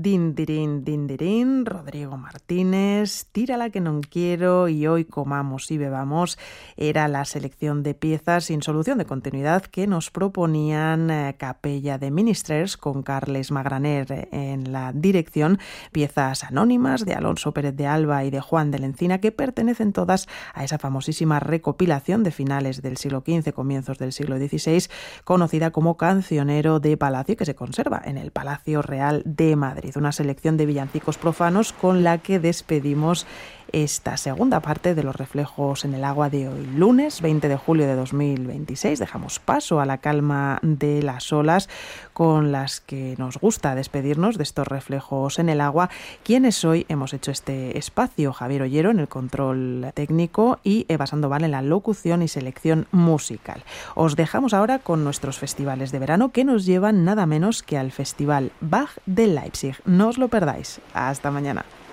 Dindirín, Rodrigo Martínez, Tírala que non quiero y Hoy comamos y bebamos era la selección de piezas sin solución de continuidad que nos proponían Capella de Ministers con Carles Magraner en la dirección, piezas anónimas de Alonso Pérez de Alba y de Juan de la Encina que pertenecen todas a esa famosísima recopilación de finales del siglo XV, comienzos del siglo XVI, conocida como Cancionero de Palacio, que se conserva en el Palacio Real de Madrid. Una selección de villancicos profanos con la que despedimos esta segunda parte de Los reflejos en el agua de hoy, lunes 20 de julio de 2026. Dejamos paso a la calma de las olas con las que nos gusta despedirnos de estos reflejos en el agua. Quienes hoy hemos hecho este espacio: Javier Ollero en el control técnico y Eva Sandoval en la locución y selección musical. Os dejamos ahora con nuestros festivales de verano que nos llevan nada menos que al Festival Bach de Leipzig. No os lo perdáis. Hasta mañana.